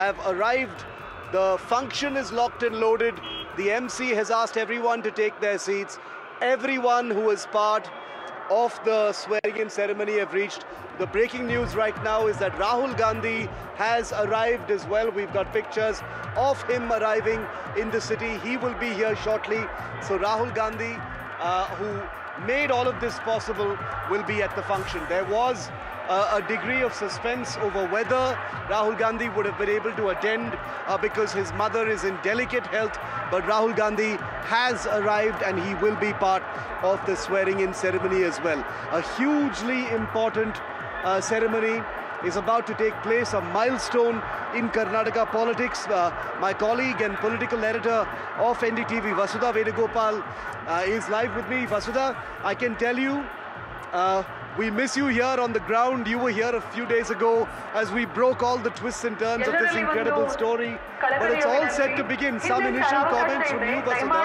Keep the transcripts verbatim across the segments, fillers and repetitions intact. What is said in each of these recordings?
have arrived. The function is locked and loaded. The M C has asked everyone to take their seats. Everyone who is part of the swearing-in ceremony have reached. The breaking news right now is that Rahul Gandhi has arrived as well. We've got pictures of him arriving in the city. He will be here shortly. So Rahul Gandhi, uh, who made all of this possible, will be at the function. There was Uh, a degree of suspense over whether Rahul Gandhi would have been able to attend uh, because his mother is in delicate health, but Rahul Gandhi has arrived and he will be part of the swearing-in ceremony as well. A hugely important uh, ceremony is about to take place, a milestone in Karnataka politics. Uh, my colleague and political editor of N D T V, Vasudha Venugopal, uh, is live with me. Vasudha, I can tell you, uh, we miss you here on the ground. You were here a few days ago as we broke all the twists and turns of this incredible story. But it's all set to begin. Some initial comments from you, Vasudha,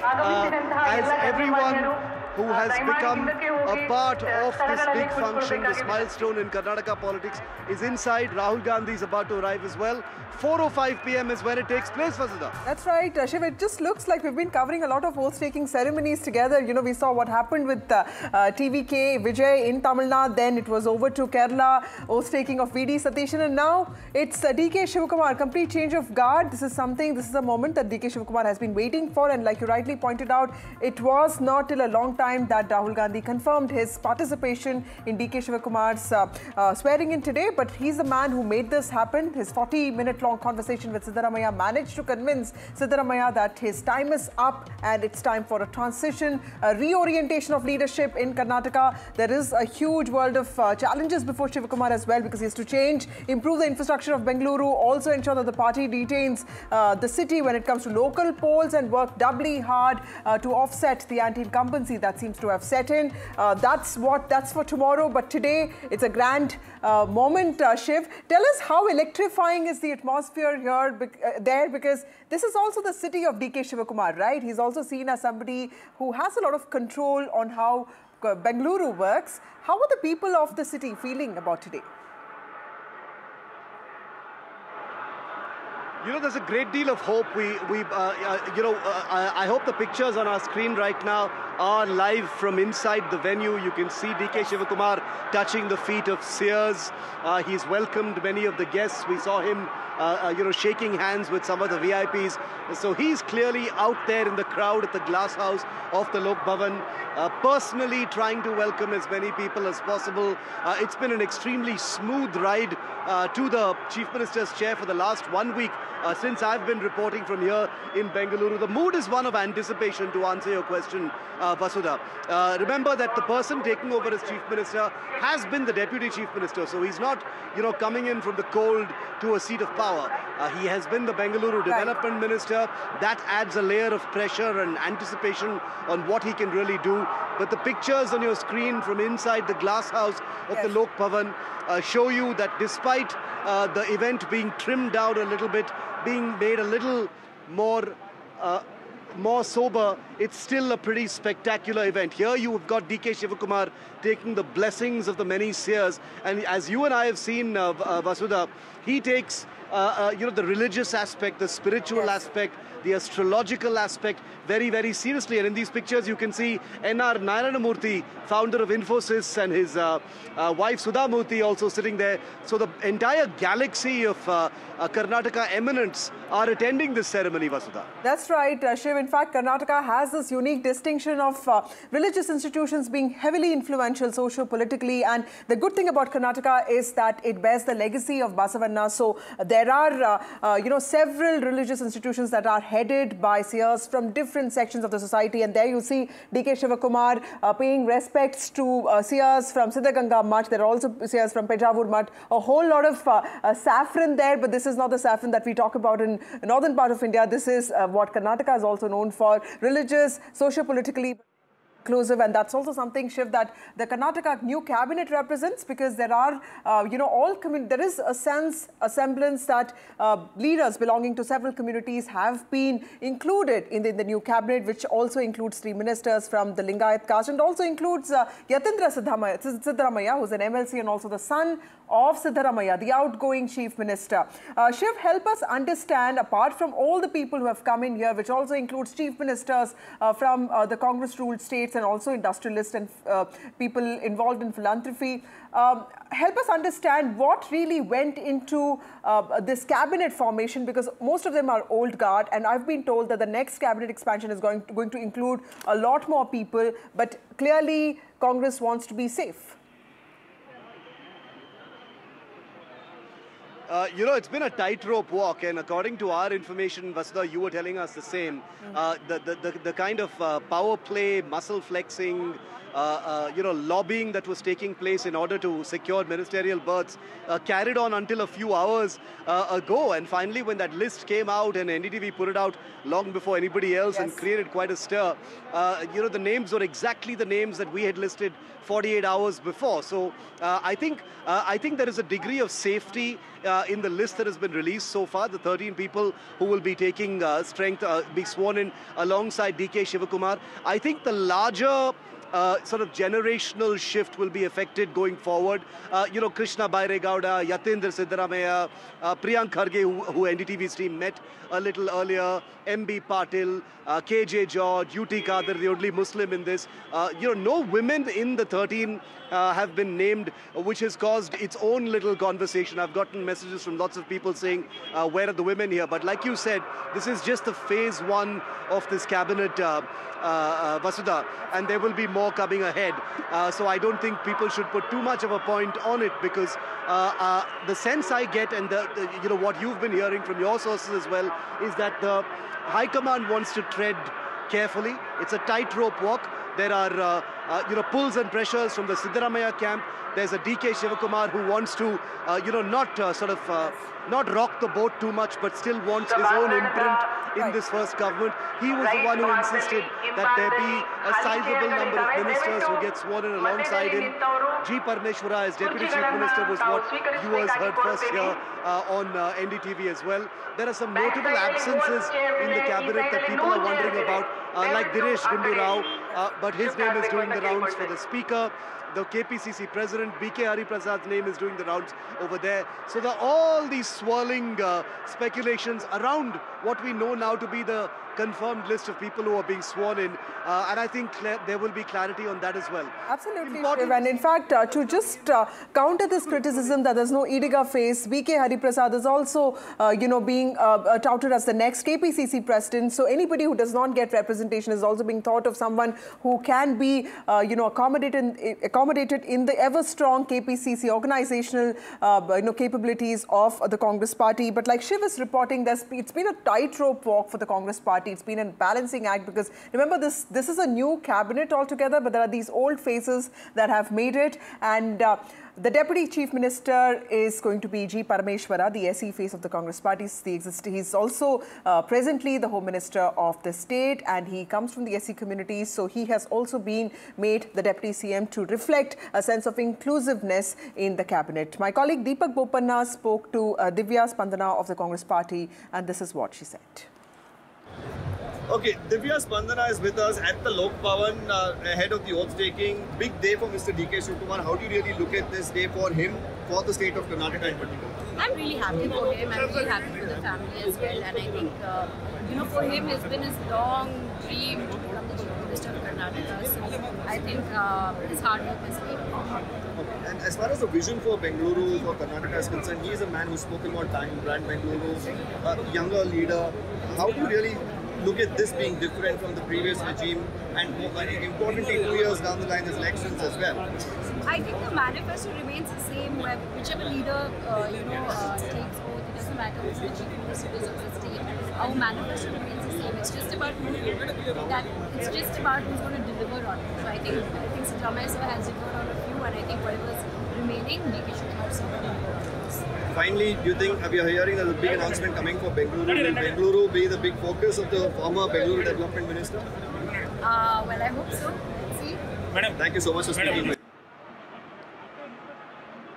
uh, as everyone who has become a part of this big function, this milestone in Karnataka politics, is inside. Rahul Gandhi is about to arrive as well. four oh five p m is when it takes place, Vasudha. That's right, Shiv. It just looks like we've been covering a lot of oath-taking ceremonies together. You know, we saw what happened with uh, uh, T V K, Vijay in Tamil Nadu, then it was over to Kerala, oath-taking of V D Satishan, and now it's uh, D K Shivakumar, complete change of guard. This is something, this is a moment that D K Shivakumar has been waiting for, and like you rightly pointed out, it was not till a long time that Rahul Gandhi confirmed his participation in D K Shivakumar's uh, uh, swearing-in today, but he's the man who made this happen. His forty minute long conversation with Siddaramaiah managed to convince Siddaramaiah that his time is up and it's time for a transition, a reorientation of leadership in Karnataka. There is a huge world of uh, challenges before Shivakumar as well, because he has to change, improve the infrastructure of Bengaluru, also ensure that the party retains uh, the city when it comes to local polls, and work doubly hard uh, to offset the anti-incumbency that seems to have set in. Uh, that's what, that's for tomorrow, but today it's a grand uh, moment, uh, Shiv. Tell us how electrifying is the atmosphere here, uh, there, because this is also the city of D K Shivakumar, right? He's also seen as somebody who has a lot of control on how uh, Bengaluru works. How are the people of the city feeling about today? You know, there's a great deal of hope. We, we uh, uh, you know, uh, I hope the pictures on our screen right now are live from inside the venue. You can see D K Shivakumar touching the feet of seers. Uh, he's welcomed many of the guests. We saw him, uh, uh, you know, shaking hands with some of the V I Ps. So he's clearly out there in the crowd at the glass house of the Lok Bhavan, uh, personally trying to welcome as many people as possible. Uh, it's been an extremely smooth ride uh, to the Chief Minister's chair for the last one week. Uh, since I've been reporting from here in Bengaluru. The mood is one of anticipation, to answer your question, uh, Vasudha. Uh, remember that the person taking over as Chief Minister has been the Deputy Chief Minister, so he's not, you know, coming in from the cold to a seat of power. Uh, he has been the Bengaluru Development right. Minister. That adds a layer of pressure and anticipation on what he can really do. But the pictures on your screen from inside the glass house of yes. the Lok Bhavan uh, show you that despite uh, the event being trimmed down a little bit, being made a little more uh, more sober, it's still a pretty spectacular event. Here you have got D K Shivakumar taking the blessings of the many seers, and as you and I have seen, uh, uh, Vasudha, he takes uh, uh, you know, the religious aspect, the spiritual yes. aspect, the astrological aspect very, very seriously. And in these pictures, you can see N R Narayana Murthy, founder of Infosys, and his uh, uh, wife Sudha Murthy also sitting there. So the entire galaxy of uh, uh, Karnataka eminents are attending this ceremony, Vasudha. That's right, uh, Shiv. In fact, Karnataka has this unique distinction of uh, religious institutions being heavily influential socio-politically. And the good thing about Karnataka is that it bears the legacy of Basavanna. So uh, there are, uh, uh, you know, several religious institutions that are headed by seers from different sections of the society, and there you see D K Shivakumar uh, paying respects to uh, seers from Siddhaganga Mutt. There are also seers from Pejavur Mutt. A whole lot of uh, uh, saffron there, but this is not the saffron that we talk about in the northern part of India. This is uh, what Karnataka is also known for, religious, socio-politically inclusive, and that's also something, Shiv, that the Karnataka new cabinet represents, because there are, uh, you know, all there is a sense, a semblance that uh, leaders belonging to several communities have been included in the, in the new cabinet, which also includes three ministers from the Lingayat caste, and also includes uh, Yatindra Siddaramaiah, who's an M L C and also the son of Siddaramaiah, the outgoing Chief Minister. Uh, Shiv, help us understand, apart from all the people who have come in here, which also includes Chief Ministers uh, from uh, the Congress-ruled states and also industrialists and uh, people involved in philanthropy, um, help us understand what really went into uh, this cabinet formation, because most of them are old guard, and I've been told that the next cabinet expansion is going to, going to include a lot more people, but clearly Congress wants to be safe. Uh, you know, it's been a tightrope walk, and according to our information, Vasudha, you were telling us the same. Mm. Uh, the, the, the, the kind of uh, power play, muscle flexing, uh, uh, you know, lobbying that was taking place in order to secure ministerial berths uh, carried on until a few hours uh, ago. And finally, when that list came out and N D T V put it out long before anybody else, yes, and created quite a stir, uh, you know, the names were exactly the names that we had listed forty-eight hours before. So uh, I think uh, I think there is a degree of safety uh, in the list that has been released so far. The thirteen people who will be taking uh, strength, uh, be sworn in alongside D K Shivakumar. I think the larger Uh, sort of generational shift will be affected going forward. Uh, you know, Krishna Bairegowda, Yatindra Siddaramaiah, uh, Priyank Kharge, who, who N D T V's team met a little earlier, M B Patil, uh, K J George, U T Kadir, the only Muslim in this. Uh, you know, no women in the thirteen uh, have been named, which has caused its own little conversation. I've gotten messages from lots of people saying, uh, where are the women here? But like you said, this is just the phase one of this cabinet, uh, uh, uh, Vasudha, and there will be more coming ahead. Uh, so I don't think people should put too much of a point on it, because uh, uh, the sense I get, and the, the, you know, what you've been hearing from your sources as well, is that the High Command wants to tread carefully. It's a tightrope walk. There are uh, uh, you know, pulls and pressures from the Siddaramaiah camp. There's a D K Shivakumar who wants to uh, you know, not uh, sort of uh, not rock the boat too much, but still wants his own imprint in this first government. He was the one who insisted that there be a sizable number of ministers who get sworn in alongside him. G. Parameshwara as Deputy Chief Minister was what viewers heard first here uh, on uh, N D T V as well. There are some notable absences in the cabinet that people are wondering about, uh, like Dinesh Gundu Rao, uh, but his name is doing the rounds for the Speaker. The K P C C President, B K Hariprasad's name is doing the rounds over there. So there are all these swirling uh, speculations around what we know now to be the confirmed list of people who are being sworn in. Uh, and I think there will be clarity on that as well. Absolutely, Shiv. And in fact, uh, to just uh, counter this criticism that there's no Idiga face, B K Hariprasad is also, uh, you know, being uh, touted as the next K P C C president. So anybody who does not get representation is also being thought of someone who can be, uh, you know, accommodated, accommodated in the ever-strong K P C C organizational, uh, you know, capabilities of the Congress party. But like Shiv is reporting, there's, it's been a tightrope walk for the Congress party. It's been a balancing act, because remember, this this is a new cabinet altogether, but there are these old faces that have made it. And uh, the Deputy Chief Minister is going to be G. Parameshwara, the S E face of the Congress party. He's also uh, presently the Home Minister of the state, and he comes from the S E community. So he has also been made the Deputy C M to reflect a sense of inclusiveness in the cabinet. My colleague Deepak Bopanna spoke to uh, Divya Spandana of the Congress party, and this is what she said. Okay, Divya Spandana is with us at the Lok Bhavan uh, ahead of the oath taking. Big day for Mister D K Shivakumar. How do you really look at this day for him, for the state of Karnataka in particular? I'm really happy for him. I'm really happy for the family as well. And I think, uh, you know, for him, it's been his long dream to become the Chief Minister of Karnataka. So I think uh, his hard work is paid off. Okay. And as far as the vision for Bengaluru, for Karnataka is concerned, he is a man who's spoken about time, brand Bengaluru, a younger leader. How do you really look at this being different from the previous regime, and importantly two years down the line there's elections as well? I think the manifesto remains the same, where whichever leader uh, you know uh, takes oath, it doesn't matter who's the chief minister of the state. Our manifesto remains the same. It's just about who that it's just about who's going to deliver on it. So I think I think Siddaramaiah sir has delivered on a few, and I think whatever's remaining, D K Shivakumar sir will deliver on this. Finally, do you think, we are hearing there's a big announcement coming for Bengaluru? Will Bengaluru be the big focus of the former Bengaluru Development Minister? Uh, well, I hope so. Let's see. Madam, thank you so much for speaking with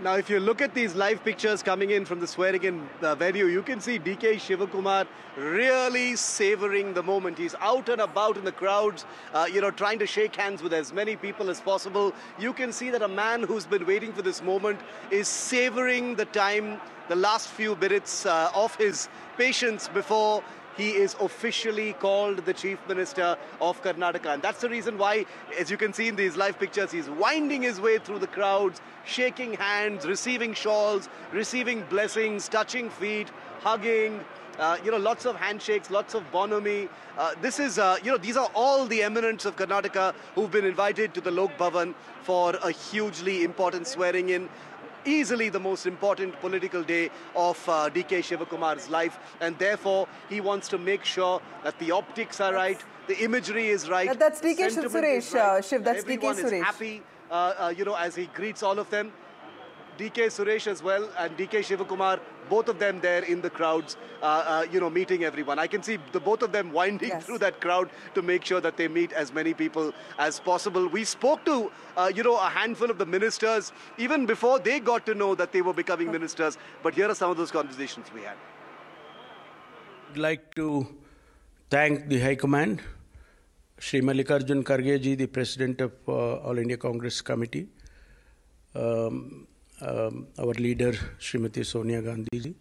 Now, if you look at these live pictures coming in from the swearing-in uh, venue, you can see D K Shivakumar really savoring the moment. He's out and about in the crowds, uh, you know, trying to shake hands with as many people as possible. You can see that a man who's been waiting for this moment is savoring the time, the last few minutes uh, of his patience before he is officially called the Chief Minister of Karnataka. And that's the reason why, as you can see in these live pictures, he's winding his way through the crowds, shaking hands, receiving shawls, receiving blessings, touching feet, hugging, uh, you know, lots of handshakes, lots of bonhomie. Uh, this is, uh, you know, these are all the eminents of Karnataka who've been invited to the Lok Bhavan for a hugely important swearing-in. Easily the most important political day of uh, D K Shivakumar's life, and therefore he wants to make sure that the optics are right, the imagery is right. That, that's D K Suresh, right, uh, Shiv, that's D K Suresh. Everyone is happy, uh, uh, you know, as he greets all of them. D K Suresh as well and D K Shivakumar, both of them there in the crowds, uh, uh, you know, meeting everyone. I can see the both of them winding yes. through that crowd to make sure that they meet as many people as possible. We spoke to, uh, you know, a handful of the ministers even before they got to know that they were becoming ministers. But here are some of those conversations we had. I'd like to thank the High Command, Shri Mallikarjun Kharge ji, the President of uh, All India Congress Committee, um, Um, our leader Srimati Sonia Gandhi ji,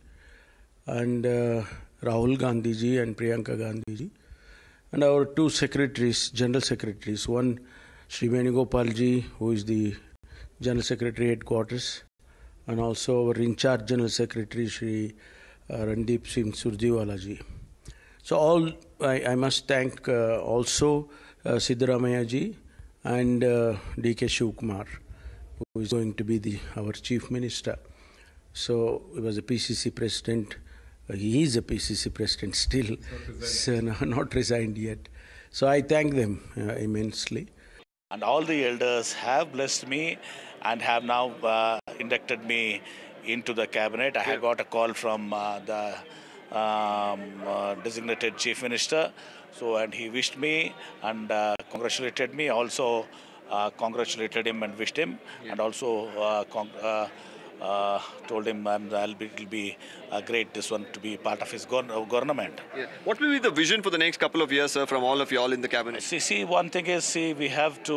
and uh, Rahul Gandhi ji and Priyanka Gandhi ji, and our two secretaries, general secretaries, one Shri Venugopal ji, who is the General Secretary Headquarters, and also our in-charge General Secretary Shri uh, Randeep Singh Surjewala ji. So all, I, I must thank uh, also uh, Siddaramaiah ji and uh, D K Shivakumar, who is going to be the, our Chief Minister. So he was a P C C President. Uh, he is a P C C President still, so no, not resigned yet. So I thank them uh, immensely. And all the elders have blessed me and have now uh, inducted me into the cabinet. I had got a call from uh, the um, uh, designated Chief Minister. So, and he wished me and uh, congratulated me. Also, Uh, congratulated him and wished him, yeah. and also uh, con uh, uh, told him um, I'll be, it'll be uh, great this one to be part of his government. Yeah. What will be the vision for the next couple of years, sir, from all of you all in the cabinet? See, see one thing is, see, we have to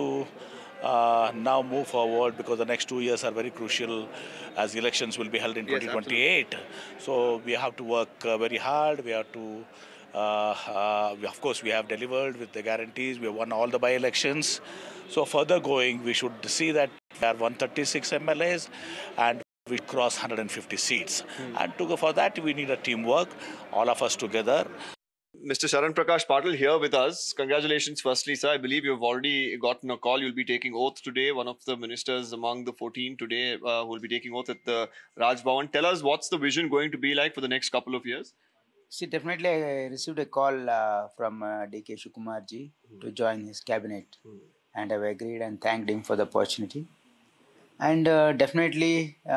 uh, now move forward because the next two years are very crucial as elections will be held in yes, twenty twenty-eight. Absolutely. So we have to work uh, very hard. We have to Uh, uh, we, of course, we have delivered with the guarantees. We have won all the by-elections. So further going, we should see that we are one hundred thirty-six M L As and we cross one hundred fifty seats. Hmm. And to go for that, we need a teamwork, all of us together. Mister Sharan Prakash Patil here with us. Congratulations firstly, sir. I believe you've already gotten a call. You'll be taking oath today. One of the ministers among the fourteen today uh, will be taking oath at the Raj Bhavan. Tell us, what's the vision going to be like for the next couple of years? See, definitely I received a call uh, from uh, D K Shivakumar ji mm. to join his cabinet, mm. and I've agreed and thanked him for the opportunity. And uh, definitely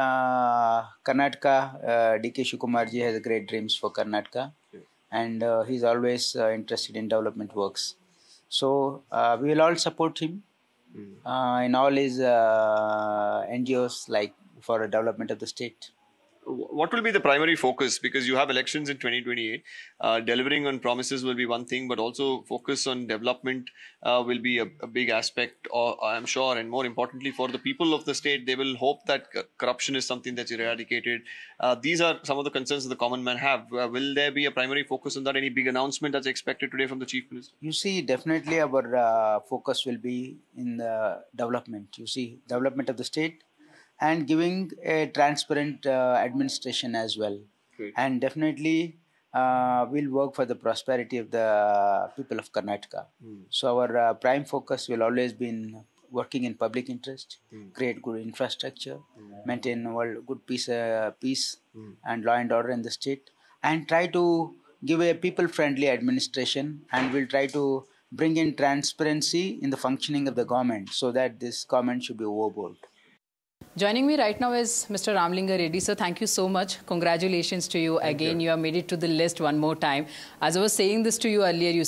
uh, Karnataka, uh, D K Shivakumar ji has great dreams for Karnataka, yeah. and uh, he's always uh, interested in development works. So uh, we will all support him mm. uh, in all his uh, N G Os, like for the development of the state. What will be the primary focus? Because you have elections in twenty twenty-eight. Uh, delivering on promises will be one thing, but also focus on development uh, will be a, a big aspect, or I'm sure, and more importantly for the people of the state, they will hope that corruption is something that's eradicated. Uh, these are some of the concerns that the common man have. Uh, will there be a primary focus on that? Any big announcement that's expected today from the Chief Minister? You see, definitely our uh, focus will be in the development. You see, development of the state, and giving a transparent uh, administration as well. Great. And definitely uh, we'll work for the prosperity of the people of Karnataka. Mm. So our uh, prime focus will always be in working in public interest, mm. create good infrastructure, mm. maintain world, good peace, uh, peace mm. and law and order in the state, and try to give a people-friendly administration, and we'll try to bring in transparency in the functioning of the government so that this government should be overboard. Joining me right now is Mister Ramlinga Reddy. Sir, thank you so much. Congratulations to you. Thank Again, you. you have made it to the list one more time. As I was saying this to you earlier, you see,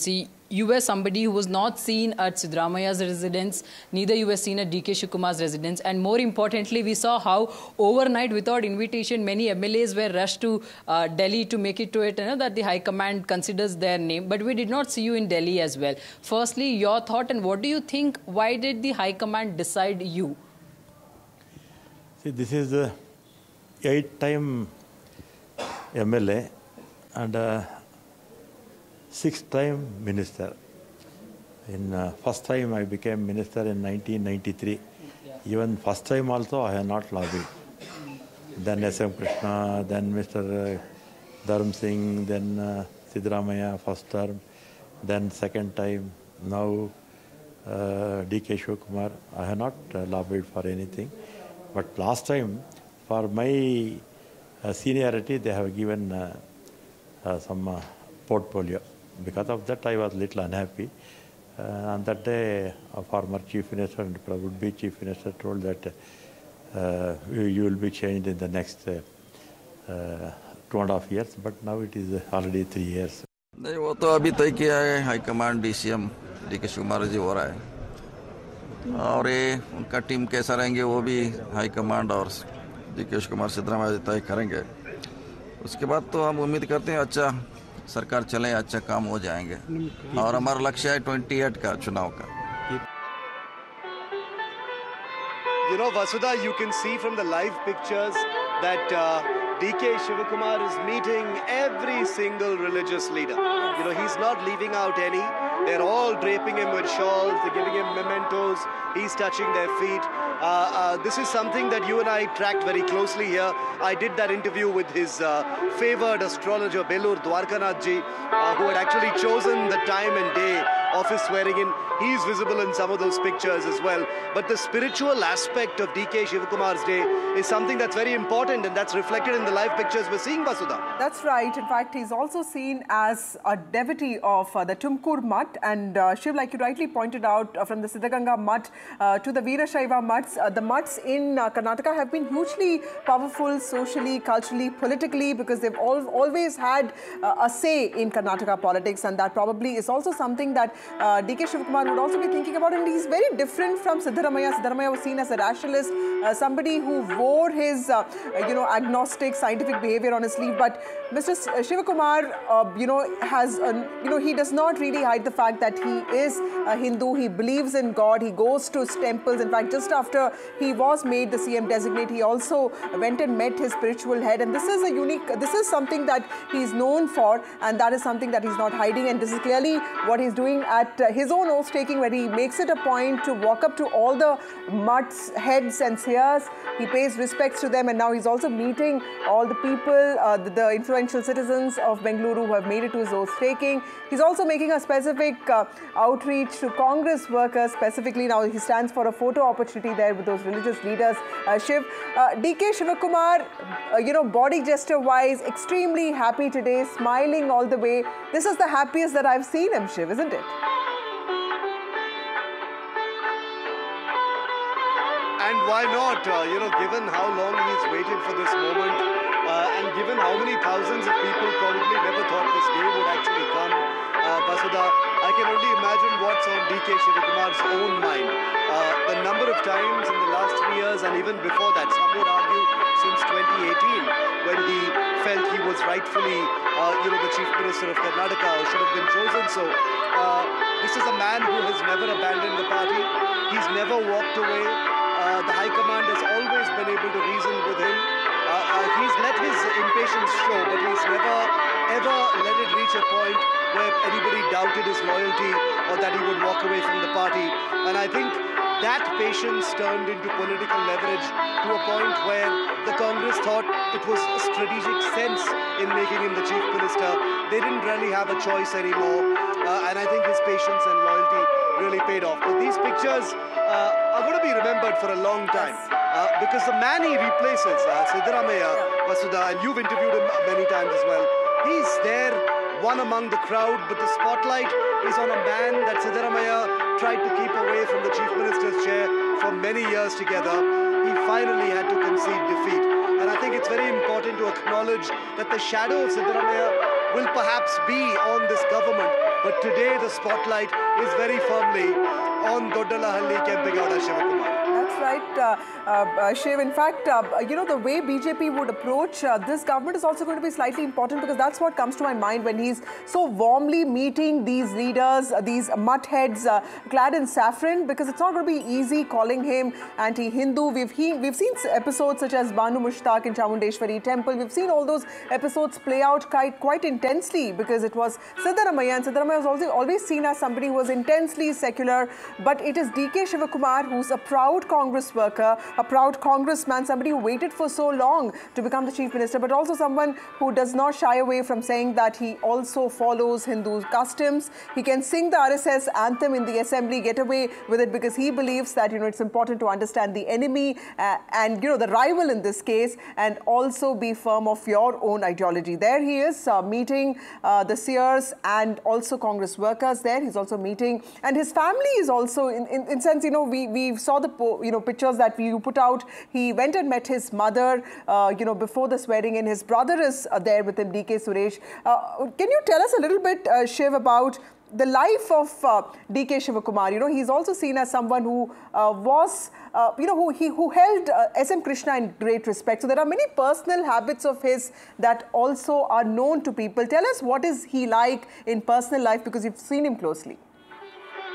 you were somebody who was not seen at Siddaramaya's residence, neither you were seen at D K Shivakumar's residence. And more importantly, we saw how overnight, without invitation, many M L As were rushed to uh, Delhi to make it to it, you know, that the High Command considers their name. But we did not see you in Delhi as well. Firstly, your thought, and what do you think, why did the High Command decide you? See, this is the eight-time M L A and uh, six-time minister. In uh, first time I became minister in nineteen ninety-three. Yeah. Even first time also I have not lobbied. Then S M Krishna, then Mister Dharm Singh, then uh, Siddaramaya first term, then second time, now uh, D K Shivakumar. I have not uh, lobbied for anything. But last time, for my uh, seniority, they have given uh, uh, some uh, portfolio. Because of that, I was a little unhappy. Uh, on that day, a former chief minister and would-be chief minister told that uh, you, you will be changed in the next uh, uh, two and a half years. But now it is already three years. नहीं वो तो अभी तय किया है high command DCM D के शिवकुमार जी हो रहा है और ये उनका टीम कैसा रहेंगे वो भी हाई कमांड और डी के शिवकुमार सिद्धरामैया तय करेंगे उसके बाद तो हम उम्मीद करते हैं अच्छा सरकार चले अच्छा काम हो जाएंगे और हमारा लक्ष्य है अट्ठाईस का चुनाव का You know, Vasudha, you can see from the live pictures that uh, D K Shivakumar is meeting every single religious leader. You know, he's not leaving out any. They're all draping him with shawls, they're giving him mementos, he's touching their feet. Uh, uh, this is something that you and I tracked very closely here. I did that interview with his uh, favored astrologer, Belur Dwarkanath ji, uh, who had actually chosen the time and day of his swearing in. He's visible in some of those pictures as well. But the spiritual aspect of D K Shivakumar's day is something that's very important, and that's reflected in the live pictures we're seeing, Vasudha. That's right. In fact, he's also seen as a devotee of uh, the Tumkur Mutt. And uh, Shiv, like you rightly pointed out, uh, from the Siddhaganga Mutt uh, to the Veerashaiva Mutts, uh, the Mutts in uh, Karnataka have been hugely powerful socially, culturally, politically, because they've all, always had uh, a say in Karnataka politics. And that probably is also something that uh, D K Shivakumar would also be thinking about. And he's very different from Siddaramaya. Siddaramaya was seen as a rationalist, uh, somebody who wore his, uh, you know, agnostic, scientific behavior on his sleeve. But Mister Shivakumar, uh, you know, has, uh, you know, he does not really hide the fact that he is a Hindu. He believes in God. He goes to temples. In fact, just after he was made the C M designate, he also went and met his spiritual head. And this is a unique, this is something that he's known for, and that is something that he's not hiding. And this is clearly what he's doing at uh, his own oath taking, where he makes it a point to walk up to all the mutts, heads and seers. He pays respects to them, and now he's also meeting all the people, uh, the, the influential citizens of Bengaluru who have made it to his oath taking. He's also making a specific uh, outreach to Congress workers specifically. Now he stands for a photo opportunity there with those religious leaders. Uh, Shiv, uh, D K Shivakumar, uh, you know, body gesture-wise, extremely happy today, smiling all the way. This is the happiest that I've seen him, Shiv, isn't it? And why not? Uh, you know, given how long he's waited for this moment, uh, and given how many thousands of people probably never thought this day would actually come, uh, Vasudha, I can only imagine what's on D K Shivakumar's own mind. Uh, the number of times in the last three years, and even before that, some would argue since twenty eighteen, when he felt he was rightfully, uh, you know, the Chief Minister of Karnataka, or should have been chosen. So, uh, this is a man who has never abandoned the party. He's never walked away. Uh, the High Command has always been able to reason with him. Uh, uh, he's let his impatience show, but he's never, ever let it reach a point where anybody doubted his loyalty or that he would walk away from the party. And I think that patience turned into political leverage to a point where the Congress thought it was a strategic sense in making him the Chief Minister. They didn't really have a choice anymore. Uh, and I think his patience and loyalty really paid off. But these pictures uh, are going to be remembered for a long time. Uh, because the man he replaces, uh, Siddaramaya, Vasudha, and you've interviewed him many times as well, he's there, one among the crowd, but the spotlight is on a man that Siddaramaya tried to keep away from the Chief Minister's chair for many years together. He finally had to concede defeat. And I think it's very important to acknowledge that the shadow of Siddaramaya will perhaps be on this government. But today the spotlight is very firmly on Doddalahalli Kempegowda Shivakumar. That's right, uh, uh, Shiv. In fact, uh, you know, the way B J P would approach uh, this government is also going to be slightly important, because that's what comes to my mind when he's so warmly meeting these leaders, uh, these mutt heads uh, clad in saffron, because it's not going to be easy calling him anti-Hindu. We've, he, we've seen episodes such as Banu Mushtaq in Chamundeshwari temple. We've seen all those episodes play out quite, quite intensely, because it was Siddaramaiah, and Siddaramaiah was also always seen as somebody who was intensely secular. But it is D K Shivakumar, who's a proud Congress worker, a proud congressman, somebody who waited for so long to become the chief minister, but also someone who does not shy away from saying that he also follows Hindu customs. He can sing the R S S anthem in the assembly, get away with it, because he believes that, you know, it's important to understand the enemy uh, and, you know, the rival in this case, and also be firm of your own ideology. There he is uh, meeting uh, the seers and also Congress workers there. He's also meeting, and his family is also in, in, in sense, you know, we, we saw the, you know, pictures that you put out. He went and met his mother, uh, you know, before the swearing in. His brother is uh, there with him, D K Suresh. Uh, can you tell us a little bit, uh, Shiv, about the life of uh, D K Shivakumar? You know, he's also seen as someone who uh, was, uh, you know, who he who held uh, S M Krishna in great respect. So there are many personal habits of his that also are known to people. Tell us, what is he like in personal life, because you've seen him closely.